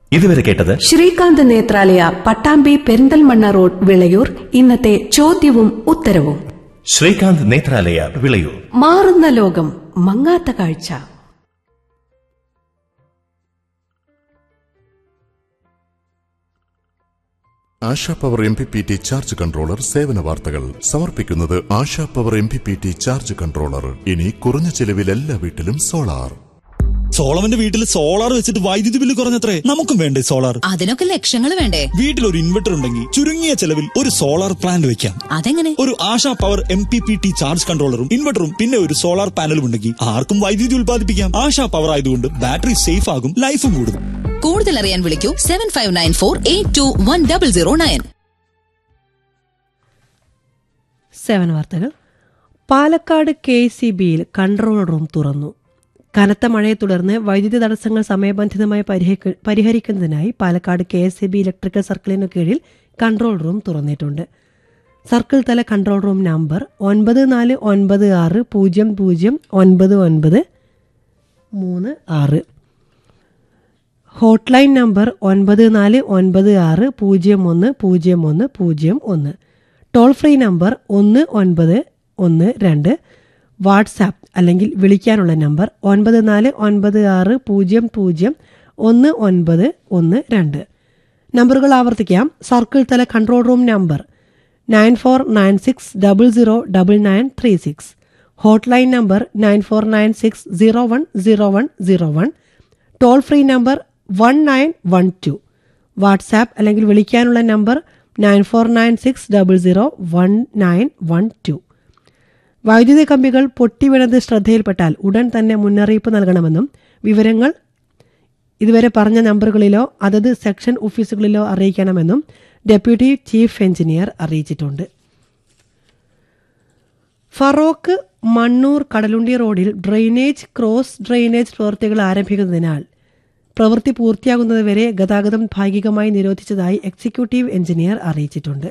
ഇതുവരെ കേട്ടത് ശ്രീകാന്ത് നേത്രാലയ, പട്ടാമ്പി പെരിന്തൽമണ്ണ റോഡ്, വിളയൂർ. ഇന്നത്തെ ചോദ്യവും ഉത്തരവും. ശ്രീകാന്ത് നേത്രാലയ, വിളയൂർ. മാറുന്ന ലോകം, മങ്ങാത്ത കാഴ്ച. ASHA power MPPT charge controller സേവന വാർത്തകൾ സമർപ്പിക്കുന്നത് ASHA power MPPT charge controller. ഇനി കുറഞ്ഞ ചെലവിൽ എല്ലാ വീട്ടിലും സോളാർ. സോളവന്റെ വീട്ടിൽ സോളാർ വെച്ചിട്ട് വൈദ്യുതി ബില്ല് കുറഞ്ഞത്രേ. നമുക്കും വേണ്ടേ സോളാർ? അതിനൊക്കെ ലക്ഷങ്ങൾ വേണ്ടേ? വീട്ടിൽ ഒരു ഇൻവെർട്ടർ ഉണ്ടെങ്കിൽ ചുരുങ്ങിയ ചെലവിൽ ഒരു സോളാർ പ്ലാന്റ് വെക്കാം. അതെങ്ങനെ? ഒരു ആശാ പവർ MPPT ചാർജ് കൺട്രോളറും ഇൻവെർട്ടറും പിന്നെ ഒരു സോളാർ പാനലും ഉണ്ടെങ്കിൽ ആർക്കും വൈദ്യുതി ഉൽപ്പാദിപ്പിക്കാം. ആശാ പവർ ആയതുകൊണ്ട് ബാറ്ററി സേഫ് ആകും, ലൈഫും കൂടും. കൂടുതൽ അറിയാൻ വിളിക്കൂ 7594821009. സേവന വാർത്തകൾ. പാലക്കാട് KCBയിൽ കൺട്രോൾ റൂം തുറന്നു. കനത്ത മഴയെ തുടർന്ന് വൈദ്യുതി തടസ്സങ്ങൾ സമയബന്ധിതമായി പരിഹരിക്കുന്നതിനായി പാലക്കാട് KSEB ഇലക്ട്രിക്കൽ സർക്കിളിനു കീഴിൽ കൺട്രോൾ റൂം തുറന്നിട്ടുണ്ട്. സർക്കിൾ തല control room number 9496009936. Hotline number 9496010101. Toll free number 1912. WhatsApp അല്ലെങ്കിൽ വിളിക്കാനുള്ള നമ്പർ 9496001912. നമ്പറുകൾ ആവർത്തിക്കാം. സർക്കിൾ തല control room number 9496009936. Hotline number 9496010101. Toll free number 1912. WhatsApp അല്ലെങ്കിൽ വിളിക്കാനുള്ള നമ്പർ 9496001912. വൈദ്യുതി കമ്പികൾ പൊട്ടിവീണത് ശ്രദ്ധയിൽപ്പെട്ടാൽ ഉടൻ തന്നെ മുന്നറിയിപ്പ് നൽകണമെന്നും വിവരങ്ങൾ ഇതുവരെ പറഞ്ഞ നമ്പറുകളിലോ അതത് സെക്ഷൻ ഓഫീസുകളിലോ അറിയിക്കണമെന്നും ഡെപ്യൂട്ടി ചീഫ് എഞ്ചിനീയർ അറിയിച്ചിട്ടുണ്ട്. ഫറോക്ക് മണ്ണൂർ കടലുണ്ടി റോഡിൽ ക്രോസ് ഡ്രെയിനേജ് പ്രവൃത്തികൾ ആരംഭിക്കുന്നതിനാൽ പ്രവൃത്തി പൂർത്തിയാകുന്നതുവരെ ഗതാഗതം ഭാഗികമായി നിരോധിച്ചതായി എക്സിക്യൂട്ടീവ് എഞ്ചിനീയർ അറിയിച്ചിട്ടുണ്ട്.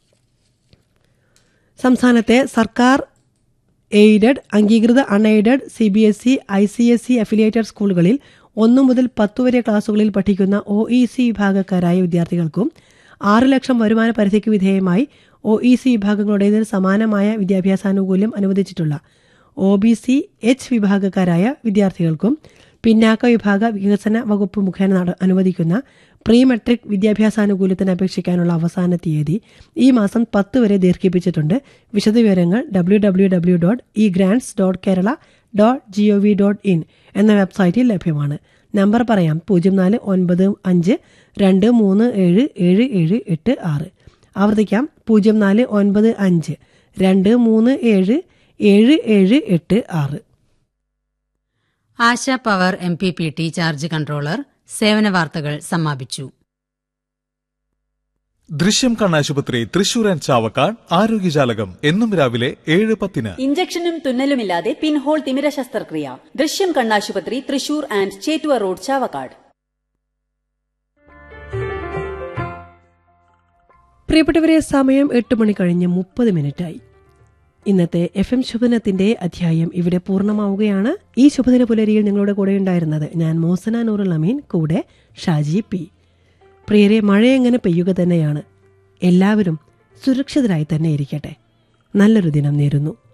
സംസ്ഥാനത്തെ സർക്കാർ എയ്ഡഡ്, അംഗീകൃത അൺഎയ്ഡഡ്, CBSE, ICSE അഫിലിയേറ്റഡ് സ്കൂളുകളിൽ 1 മുതൽ 10 വരെ ക്ലാസുകളിൽ പഠിക്കുന്ന OEC വിഭാഗക്കാരായ വിദ്യാർത്ഥികൾക്കും 6 ലക്ഷം വരുമാന പരിധിക്ക് വിധേയമായി OEC വിഭാഗങ്ങളുടേതിന് സമാനമായ വിദ്യാഭ്യാസാനുകൂല്യം അനുവദിച്ചിട്ടുള്ള OBC H വിഭാഗക്കാരായ വിദ്യാർത്ഥികൾക്കും പിന്നാക്ക വിഭാഗ വികസന വകുപ്പ് മുഖേന അനുവദിക്കുന്ന പ്രീ മെട്രിക് വിദ്യാഭ്യാസാനുകൂല്യത്തിന് അപേക്ഷിക്കാനുള്ള അവസാന തീയതി ഈ മാസം 10 വരെ ദീർഘിപ്പിച്ചിട്ടുണ്ട്. വിശദവിവരങ്ങൾ www.egrants.kerala.gov.in എന്ന വെബ്സൈറ്റിൽ ലഭ്യമാണ്. നമ്പർ പറയാം: 0495237776. ആവർത്തിക്കാം: 0495237776. ASHA power MPPT charge controller സേവന വാർത്തകൾ സമാപിച്ചു. ദൃശ്യം കണ്ണാശുപത്രി തൃശൂർ ആൻഡ് ചാവക്കാട് ആരോഗ്യജാലകം എന്നും രാവിലെ 7:10. ഇഞ്ചക്ഷനും തുന്നലുമില്ലാതെ പിൻഹോൾ തിമിര ശസ്ത്രക്രിയ. ദൃശ്യം കണ്ണാശുപത്രി തൃശൂർ ആൻഡ് ചേറ്റുവ റോഡ്, ചാവക്കാട്. പ്രിയപ്പെട്ടവരെ, സമയം 8 മണി കഴിഞ്ഞ് 30 മിനിറ്റായി. ഇന്നത്തെ FM ശുഭദിനത്തിന്റെ അധ്യായം ഇവിടെ പൂർണ്ണമാവുകയാണ്. ഈ ശുഭദിന പുലരിയിൽ നിങ്ങളുടെ കൂടെ ഉണ്ടായിരുന്നത് ഞാൻ മോസന നൂറുൽ അമീൻ, കൂടെ ഷാജി P. പ്രിയരെ, മഴയെങ്ങനെ പെയ്യുക തന്നെയാണ്. എല്ലാവരും സുരക്ഷിതരായി തന്നെ ഇരിക്കട്ടെ. നല്ലൊരു ദിനം നേരുന്നു.